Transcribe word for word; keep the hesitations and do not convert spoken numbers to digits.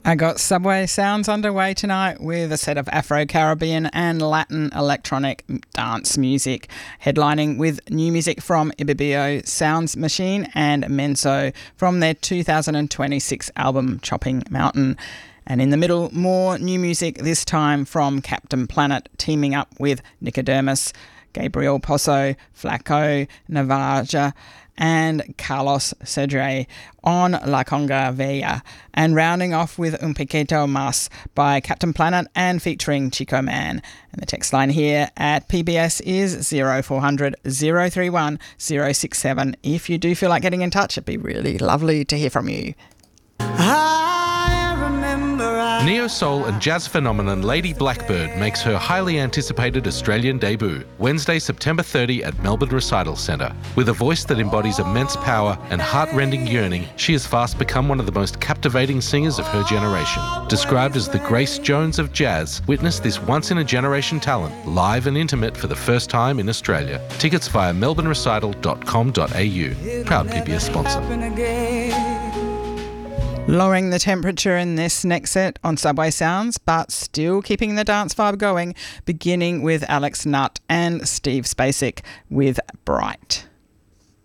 I got Subway Sounds underway tonight with a set of Afro-Caribbean and Latin electronic dance music, headlining with new music from Ibibio Sounds Machine and Menso from their two thousand twenty-six album Chopping Mountain. And in the middle, more new music, this time from Captain Planet, teaming up with Nicodemus, Gabriel Pozo, Flaco, Navaja, and Carlos Cedre on La Conga Vella, and rounding off with Un Piquito Mas by Captain Planet and featuring Chico Man. And the text line here at P B S is zero four hundred, zero three one, zero six seven. If you do feel like getting in touch, it'd be really lovely to hear from you. I remember I Neo-soul and jazz phenomenon Lady Blackbird makes her highly anticipated Australian debut, Wednesday, September thirtieth at Melbourne Recital Centre. With a voice that embodies immense power and heart-rending yearning, she has fast become one of the most captivating singers of her generation. Described as the Grace Jones of jazz, witness this once-in-a-generation talent, live and intimate for the first time in Australia. Tickets via melbourne recital dot com dot a u. Proud P B S sponsor. Lowering the temperature in this next set on Subway Sounds, but still keeping the dance vibe going, beginning with Alex Nutt and Steve Spacek with Bright.